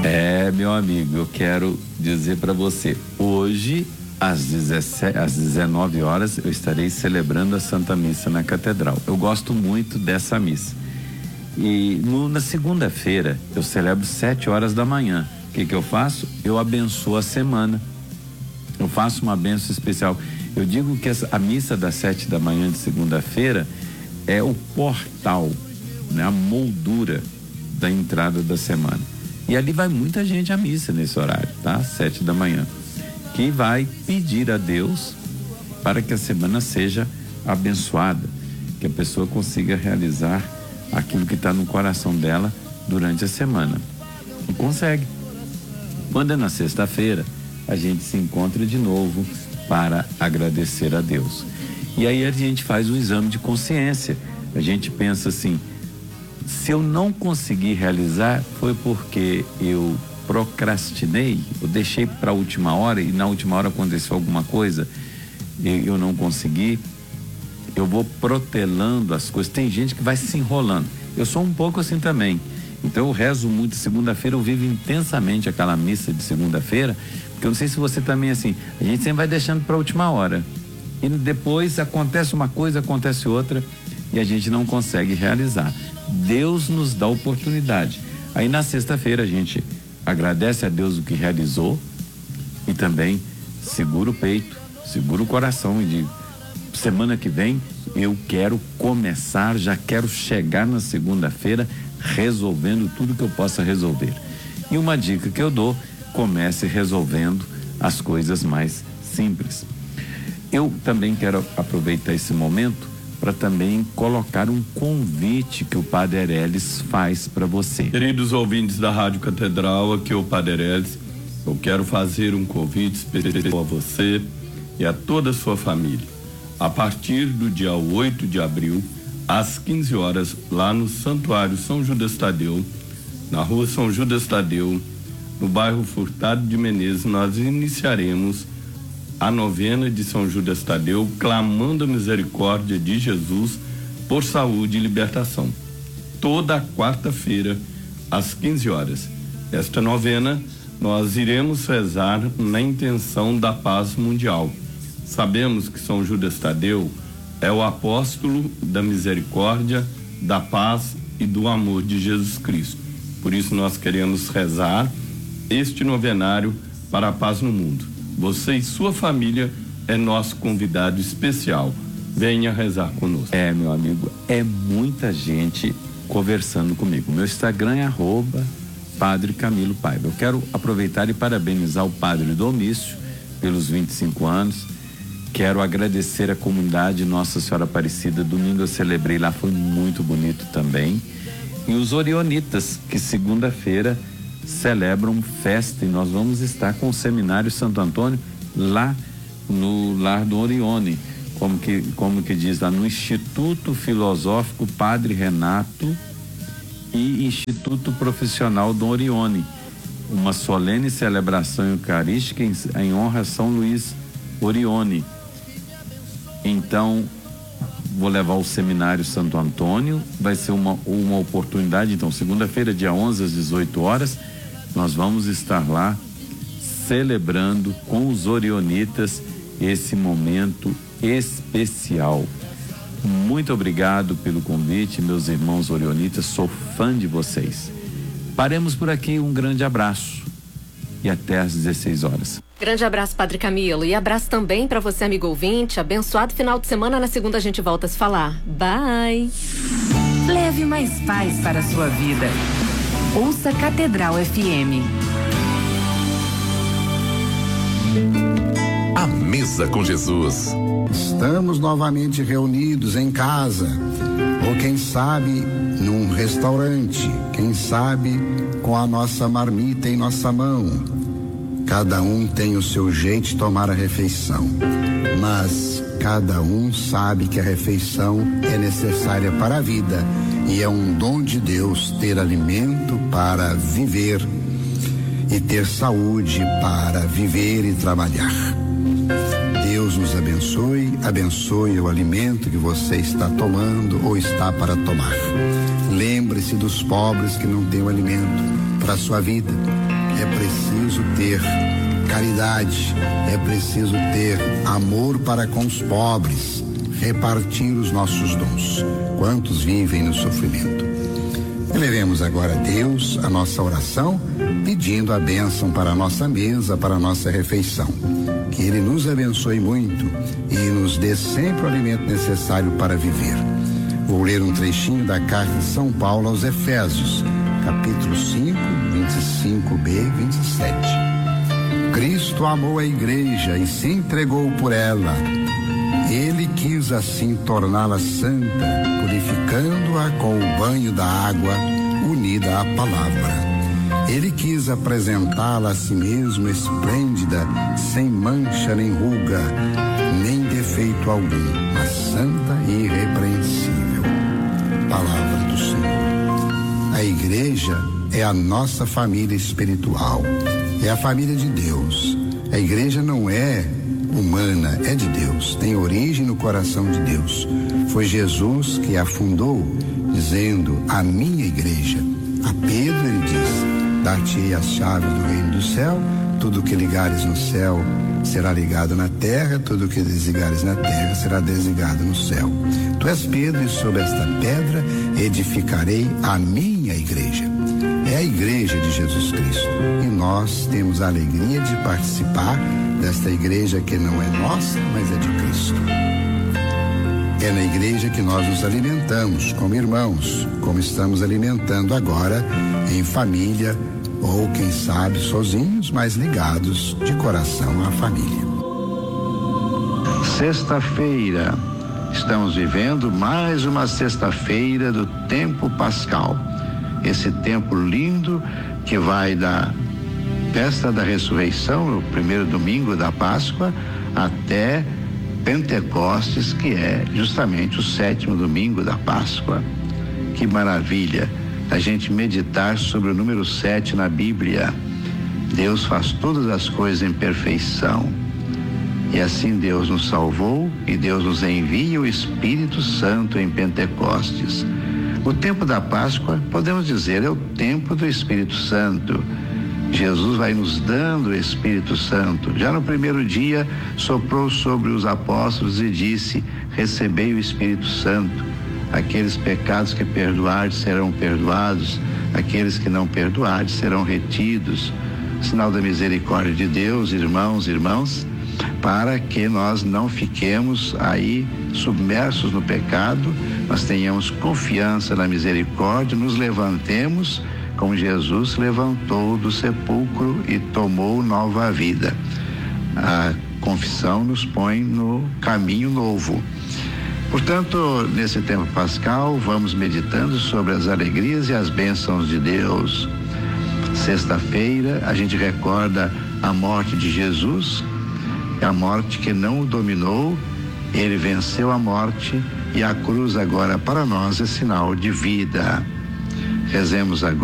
Meu amigo, eu quero dizer para você, hoje às 19 horas eu estarei celebrando a Santa Missa na Catedral. Eu gosto muito dessa missa. E na segunda-feira eu celebro 7 horas da manhã. O que eu faço? Eu abençoo a semana. Eu faço uma bênção especial. Eu digo que a missa das 7 da manhã de segunda-feira é o portal, né, a moldura da entrada da semana. E ali vai muita gente à missa nesse horário, tá? 7 da manhã. Que vai pedir a Deus para que a semana seja abençoada, que a pessoa consiga realizar aquilo que está no coração dela durante a semana. E consegue. Quando é na sexta-feira, a gente se encontra de novo para agradecer a Deus. E aí a gente faz um exame de consciência. A gente pensa assim, se eu não consegui realizar, foi porque eu procrastinei, eu deixei para a última hora e na última hora aconteceu alguma coisa, eu não consegui. Eu vou protelando as coisas. Tem gente que vai se enrolando. Eu sou um pouco assim também. Então eu rezo muito. Segunda-feira eu vivo intensamente aquela missa de segunda-feira, porque eu não sei se você também é assim. A gente sempre vai deixando para a última hora. E depois acontece uma coisa, acontece outra e a gente não consegue realizar. Deus nos dá oportunidade. Aí na sexta-feira a gente agradece a Deus o que realizou e também segura o peito, segura o coração e diz: semana que vem eu quero começar, já quero chegar na segunda-feira resolvendo tudo que eu possa resolver. E uma dica que eu dou: comece resolvendo as coisas mais simples. Eu também quero aproveitar esse momento para também colocar um convite que o Padre Ereles faz para você. Queridos ouvintes da Rádio Catedral, aqui é o Padre Ereles. Eu quero fazer um convite especial a você e a toda a sua família. A partir do dia 8 de abril, às 15 horas, lá no Santuário São Judas Tadeu, na rua São Judas Tadeu, no bairro Furtado de Menezes, nós iniciaremos a novena de São Judas Tadeu, clamando a misericórdia de Jesus por saúde e libertação. Toda quarta-feira, às 15 horas. Esta novena, nós iremos rezar na intenção da paz mundial. Sabemos que São Judas Tadeu é o apóstolo da misericórdia, da paz e do amor de Jesus Cristo. Por isso nós queremos rezar este novenário para a paz no mundo. Você e sua família é nosso convidado especial. Venha rezar conosco. Meu amigo, é muita gente conversando comigo. Meu Instagram é @Padre Camilo Paiva. Eu quero aproveitar e parabenizar o Padre Domício pelos 25 anos. Quero agradecer a comunidade Nossa Senhora Aparecida. Domingo eu celebrei lá, foi muito bonito também. E os Orionitas, que segunda-feira celebram festa, e nós vamos estar com o Seminário Santo Antônio lá no Lar do Orione, como que diz lá, no Instituto Filosófico Padre Renato e Instituto Profissional do Orione, uma solene celebração eucarística em honra a São Luís Orione. Então vou levar o Seminário Santo Antônio, vai ser uma oportunidade. Então segunda-feira, dia 11 às 18 horas, nós vamos estar lá celebrando com os Orionitas esse momento especial. Muito obrigado pelo convite, meus irmãos Orionitas, sou fã de vocês. Paremos por aqui, um grande abraço e até às 16 horas. Grande abraço, Padre Camilo, e abraço também para você, amigo ouvinte. Abençoado final de semana. Na segunda a gente volta a se falar. Bye! Leve mais paz para a sua vida. Ouça Catedral FM. A Mesa com Jesus. Estamos novamente reunidos em casa, ou quem sabe num restaurante, quem sabe com a nossa marmita em nossa mão. Cada um tem o seu jeito de tomar a refeição, mas cada um sabe que a refeição é necessária para a vida e é um dom de Deus ter alimento para viver e ter saúde para viver e trabalhar. Deus nos abençoe o alimento que você está tomando ou está para tomar. Lembre-se dos pobres que não têm o alimento para a sua vida. é preciso ter caridade, é preciso ter amor para com os pobres, repartir os nossos dons. Quantos vivem no sofrimento? Elevemos agora a Deus a nossa oração, pedindo a bênção para a nossa mesa, para a nossa refeição. Que Ele nos abençoe muito e nos dê sempre o alimento necessário para viver. Vou ler um trechinho da carta de São Paulo aos Efésios, capítulo 5, 25b e 27. Cristo amou a igreja e se entregou por ela. Ele quis assim torná-la santa, purificando-a com o banho da água unida à palavra. Ele quis apresentá-la a si mesmo esplêndida, sem mancha nem ruga, nem defeito algum, mas santa e irrepreensível. Palavra do Senhor. A igreja é a nossa família espiritual, é a família de Deus. A igreja não é humana, é de Deus, tem origem no coração de Deus. Foi Jesus que a fundou, dizendo: a minha igreja. A Pedro ele diz: dar-te-ei as chaves do reino do céu, tudo que ligares no céu será ligado na terra, tudo que desligares na terra será desligado no céu. Tu és Pedro, e sobre esta pedra edificarei a minha igreja. É a igreja de Jesus Cristo, e nós temos a alegria de participar desta igreja que não é nossa, mas é de Cristo. É na igreja que nós nos alimentamos como irmãos, como estamos alimentando agora em família, ou quem sabe sozinhos, mas ligados de coração à família. Sexta-feira, estamos vivendo mais uma sexta-feira do tempo pascal. Esse tempo lindo que vai da festa da ressurreição, o primeiro domingo da Páscoa, até Pentecostes, que é justamente o 7º domingo da Páscoa. Que maravilha a gente meditar sobre o número 7 na Bíblia. Deus faz todas as coisas em perfeição. E assim Deus nos salvou e Deus nos envia o Espírito Santo em Pentecostes. O tempo da Páscoa, podemos dizer, é o tempo do Espírito Santo. Jesus vai nos dando o Espírito Santo. Já no primeiro dia, soprou sobre os apóstolos e disse: recebei o Espírito Santo. Aqueles pecados que perdoardes serão perdoados, aqueles que não perdoardes serão retidos. Sinal da misericórdia de Deus, irmãos e irmãs, para que nós não fiquemos aí submersos no pecado, nós tenhamos confiança na misericórdia, nos levantemos como Jesus levantou do sepulcro e tomou nova vida. A confissão nos põe no caminho novo. Portanto, nesse tempo pascal, vamos meditando sobre as alegrias e as bênçãos de Deus. Sexta-feira, a gente recorda a morte de Jesus, a morte que não o dominou, ele venceu a morte, e a cruz agora para nós é sinal de vida. Rezemos agora